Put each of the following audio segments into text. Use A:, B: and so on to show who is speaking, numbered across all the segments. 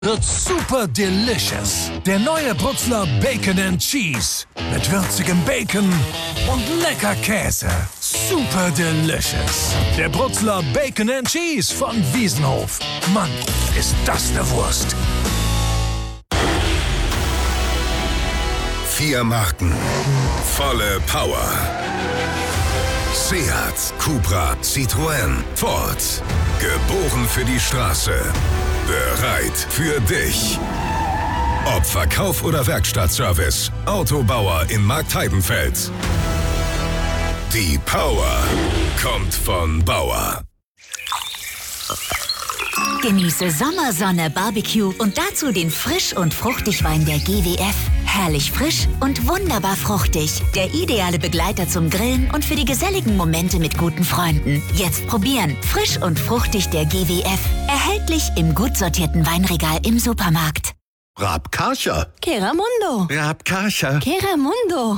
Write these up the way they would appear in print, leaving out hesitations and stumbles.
A: wird super delicious. Der neue Brutzler Bacon and Cheese. Mit würzigem Bacon und lecker Käse. Super delicious. Der Brutzler Bacon and Cheese von Wiesenhof. Mann, ist das eine Wurst.
B: 4 Marken. Volle Power. Seat, Cupra, Citroën, Ford. Geboren für die Straße. Bereit für dich. Ob Verkauf oder Werkstattservice, Autobauer in Marktheidenfeld. Die Power kommt von Bauer.
C: Genieße Sommersonne, Barbecue und dazu den Frisch- und Fruchtigwein der GWF. Herrlich frisch und wunderbar fruchtig. Der ideale Begleiter zum Grillen und für die geselligen Momente mit guten Freunden. Jetzt probieren. Frisch und fruchtig der GWF. Erhältlich im gut sortierten Weinregal im Supermarkt.
D: Rabkarcher.
C: Keramundo.
D: Rabkarcher.
C: Keramundo.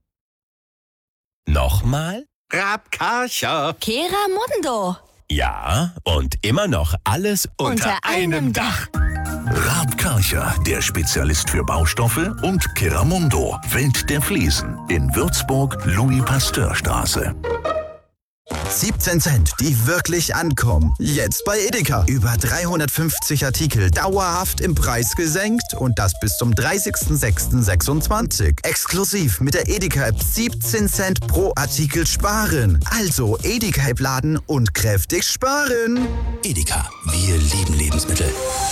D: Nochmal? Rabkarcher.
C: Keramundo.
D: Ja, und immer noch alles unter einem Dach.
E: Raab Karcher, der Spezialist für Baustoffe, und Keramundo, Welt der Fliesen, in Würzburg, Louis-Pasteur-Straße.
F: 17 Cent, die wirklich ankommen. Jetzt bei Edeka. Über 350 Artikel dauerhaft im Preis gesenkt und das bis zum 30.06.26. Exklusiv mit der Edeka-App 17 Cent pro Artikel sparen. Also Edeka-App laden und kräftig sparen.
E: Edeka, wir lieben Lebensmittel.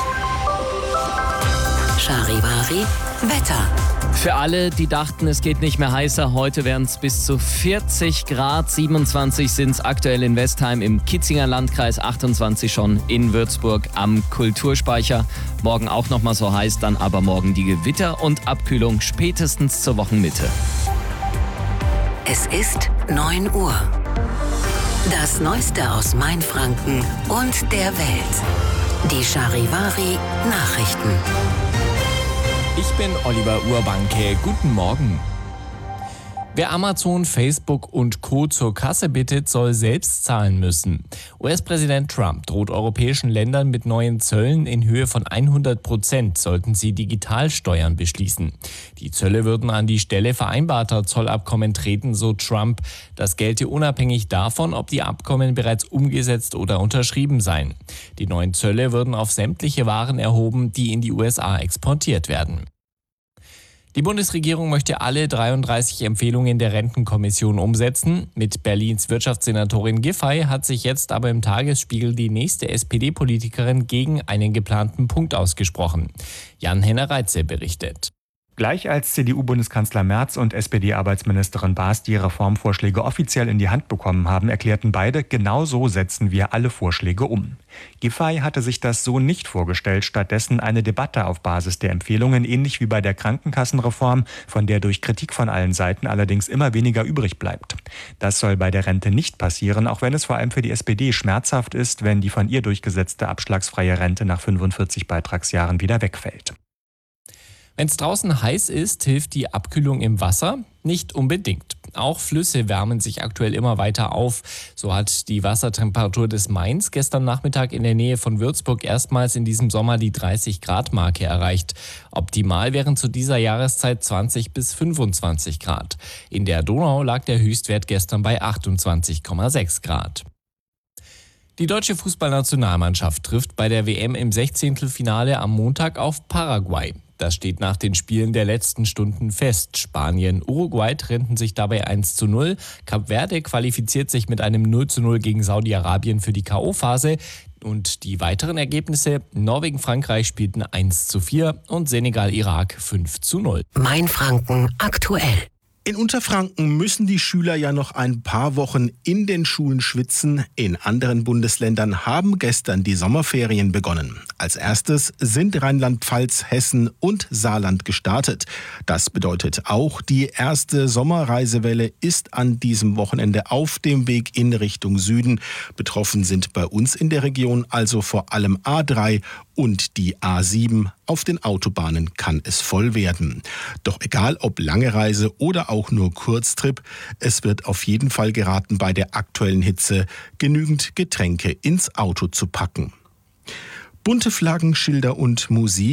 C: Charivari, Wetter.
G: Für alle, die dachten, es geht nicht mehr heißer, heute werden es bis zu 40 Grad. 27 sind es aktuell in Westheim, im Kitzinger Landkreis, 28 schon in Würzburg am Kulturspeicher. Morgen auch nochmal so heiß, dann aber morgen die Gewitter und Abkühlung spätestens zur Wochenmitte.
C: Es ist 9 Uhr. Das Neueste aus Mainfranken und der Welt. Die Charivari Nachrichten.
H: Ich bin Oliver Urbanke. Guten Morgen. Wer Amazon, Facebook und Co. zur Kasse bittet, soll selbst zahlen müssen. US-Präsident Trump droht europäischen Ländern mit neuen Zöllen in Höhe von 100%, sollten sie Digitalsteuern beschließen. Die Zölle würden an die Stelle vereinbarter Zollabkommen treten, so Trump. Das gelte unabhängig davon, ob die Abkommen bereits umgesetzt oder unterschrieben seien. Die neuen Zölle würden auf sämtliche Waren erhoben, die in die USA exportiert werden. Die Bundesregierung möchte alle 33 Empfehlungen der Rentenkommission umsetzen. Mit Berlins Wirtschaftssenatorin Giffey hat sich jetzt aber im Tagesspiegel die nächste SPD-Politikerin gegen einen geplanten Punkt ausgesprochen. Jan-Henner Reitze berichtet.
I: Gleich als CDU-Bundeskanzler Merz und SPD-Arbeitsministerin Baas die Reformvorschläge offiziell in die Hand bekommen haben, erklärten beide, genau so setzen wir alle Vorschläge um. Giffey hatte sich das so nicht vorgestellt, stattdessen eine Debatte auf Basis der Empfehlungen, ähnlich wie bei der Krankenkassenreform, von der durch Kritik von allen Seiten allerdings immer weniger übrig bleibt. Das soll bei der Rente nicht passieren, auch wenn es vor allem für die SPD schmerzhaft ist, wenn die von ihr durchgesetzte abschlagsfreie Rente nach 45 Beitragsjahren wieder wegfällt.
H: Wenn es draußen heiß ist, hilft die Abkühlung im Wasser? Nicht unbedingt. Auch Flüsse wärmen sich aktuell immer weiter auf. So hat die Wassertemperatur des Mains gestern Nachmittag in der Nähe von Würzburg erstmals in diesem Sommer die 30-Grad-Marke erreicht. Optimal wären zu dieser Jahreszeit 20 bis 25 Grad. In der Donau lag der Höchstwert gestern bei 28,6 Grad. Die deutsche Fußballnationalmannschaft trifft bei der WM im 16. am Montag auf Paraguay. Das steht nach den Spielen der letzten Stunden fest. Spanien, Uruguay trennten sich dabei 1:0. Kap Verde qualifiziert sich mit einem 0:0 gegen Saudi-Arabien für die K.O.-Phase. Und die weiteren Ergebnisse: Norwegen, Frankreich spielten 1:4 und Senegal, Irak 5:0.
C: Mainfranken aktuell.
J: In Unterfranken müssen die Schüler ja noch ein paar Wochen in den Schulen schwitzen. In anderen Bundesländern haben gestern die Sommerferien begonnen. Als erstes sind Rheinland-Pfalz, Hessen und Saarland gestartet. Das bedeutet auch, die erste Sommerreisewelle ist an diesem Wochenende auf dem Weg in Richtung Süden. Betroffen sind bei uns in der Region also vor allem A3 und die A7. Auf den Autobahnen kann es voll werden. Doch egal ob lange Reise oder auch nur Kurztrip, es wird auf jeden Fall geraten, bei der aktuellen Hitze genügend Getränke ins Auto zu packen. Bunte Flaggen, Schilder und Musik.